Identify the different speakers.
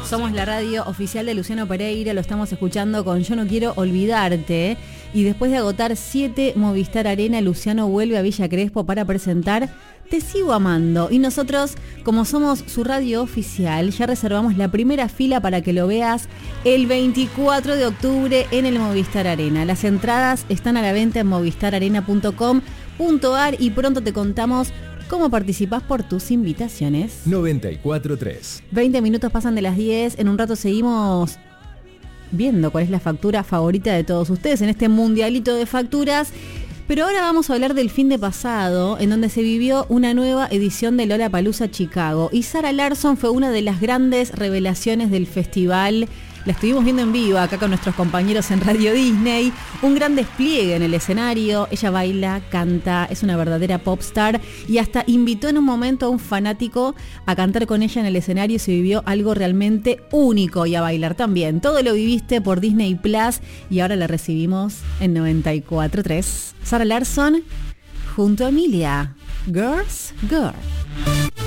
Speaker 1: Somos la radio oficial de Luciano Pereira, lo estamos escuchando con Yo No Quiero Olvidarte. Y después de agotar 7 Movistar Arena, Luciano vuelve a Villa Crespo para presentar Te Sigo Amando. Y nosotros, como somos su radio oficial, ya reservamos la primera fila para que lo veas el 24 de octubre en el Movistar Arena. Las entradas están a la venta en movistararena.com.ar y pronto te contamos cómo participás por tus invitaciones.
Speaker 2: 94.3.
Speaker 1: 20 minutos pasan de las 10. En un rato seguimos viendo cuál es la factura favorita de todos ustedes en este mundialito de facturas. Pero ahora vamos a hablar del fin de pasado, en donde se vivió una nueva edición de Lollapalooza Chicago. Y Zara Larsson fue una de las grandes revelaciones del festival. La estuvimos viendo en vivo acá con nuestros compañeros en Radio Disney. Un gran despliegue en el escenario. Ella baila, canta, es una verdadera popstar. Y hasta invitó en un momento a un fanático a cantar con ella en el escenario. Y se vivió algo realmente único, y a bailar también. Todo lo viviste por Disney Plus y ahora la recibimos en 94.3. Zara Larsson junto a Emilia. Girls, Girl.